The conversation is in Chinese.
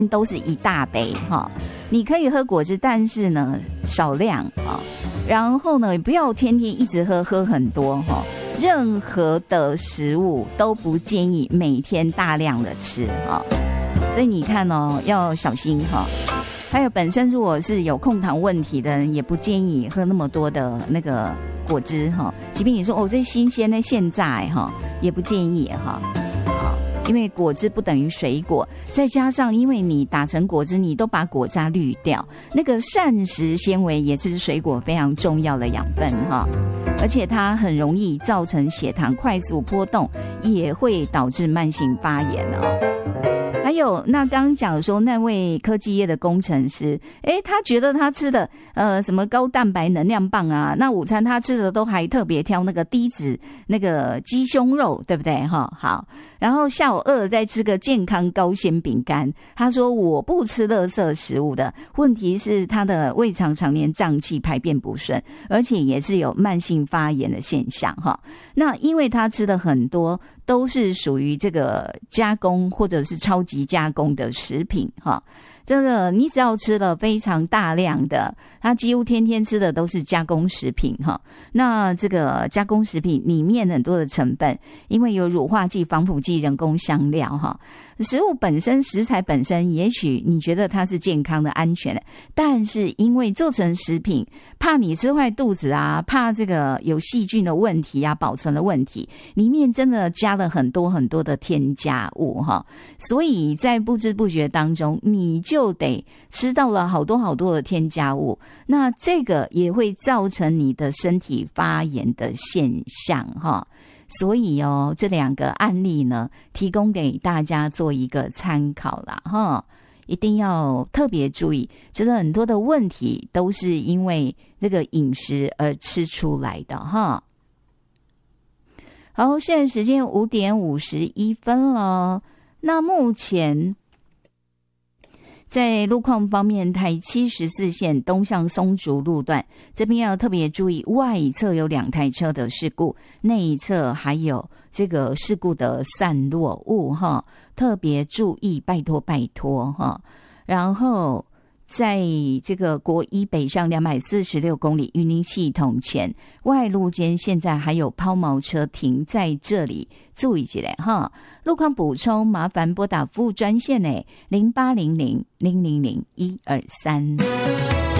都是一大杯哈。你可以喝果汁，但是呢少量啊。然后呢，不要天天一直喝很多哈。任何的食物都不建议每天大量的吃哈。所以你看哦，要小心哈。还有本身如果是有控糖问题的人，也不建议喝那么多的那个果汁哈。即便你说这新鲜的现榨哈，也不建议哈。因为果汁不等于水果，再加上因为你打成果汁，你都把果渣滤掉，那个膳食纤维也是水果非常重要的养分哈，而且它很容易造成血糖快速波动，也会导致慢性发炎哦。还有那刚刚讲说那位科技业的工程师，他觉得他吃的什么高蛋白能量棒啊，那午餐他吃的都还特别挑那个低脂那个鸡胸肉，对不对哈？好，然后下午饿了再吃个健康高纤饼干。他说我不吃垃圾食物的，问题是他的胃肠常年胀气，排便不顺，而且也是有慢性发炎的现象哈。那因为他吃的很多都是属于这个加工或者是超级加工的食品哈。这个你只要吃了非常大量的，他几乎天天吃的都是加工食品哈。那这个加工食品里面很多的成分，因为有乳化剂、防腐剂、人工香料哈。食物本身食材本身也许你觉得它是健康的安全的，但是因为做成食品，怕你吃坏肚子啊，怕这个有细菌的问题啊，保存的问题，里面真的加了很多很多的添加物哈。所以在不知不觉当中你就得吃到了好多好多的添加物，那这个也会造成你的身体发炎的现象哈。所以这两个案例呢，提供给大家做一个参考啦哈，一定要特别注意，其实很多的问题都是因为那个饮食而吃出来的哈。好，现在时间5点51分了。那目前在路况方面，台714线东向松竹路段这边要特别注意，外侧有2台车的事故，内侧还有这个事故的散落物哈，特别注意，拜托拜托哈。然后在这个国一北上246公里云林系统前外路间，现在还有抛锚车停在这里，注意一下哈。路况补充，麻烦拨打服务专线0800-000-123。